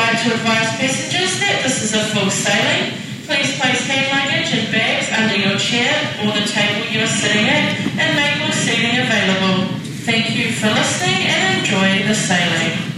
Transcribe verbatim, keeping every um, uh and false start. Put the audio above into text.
like to advise passengers that this is a full sailing. Please place hand luggage and bags under your chair or the table you are sitting at and make more seating available. Thank you for listening and enjoy the sailing.